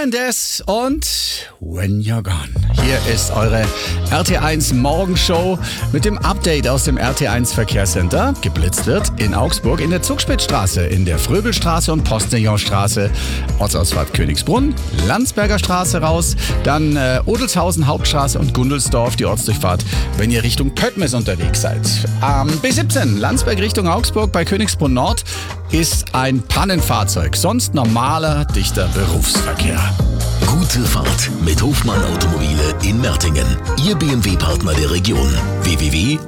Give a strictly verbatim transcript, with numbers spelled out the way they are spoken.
Mendes und When You're Gone. Hier ist eure R T eins Morgenshow mit dem Update aus dem R T eins Verkehrscenter. Geblitzt wird in Augsburg in der Zugspitzstraße, in der Fröbelstraße und Postillonstraße, Ortsausfahrt Königsbrunn, Landsberger Straße raus, dann äh, Odelshausen Hauptstraße und Gundelsdorf, die Ortsdurchfahrt, wenn ihr Richtung Pöttmes unterwegs seid. Am B siebzehn, Landsberg Richtung Augsburg bei Königsbrunn Nord, ist ein Pannenfahrzeug, sonst normaler, dichter Berufsverkehr. Gute Fahrt mit Hofmann Automobile in Mertingen. Ihr B M W-Partner der Region. w w w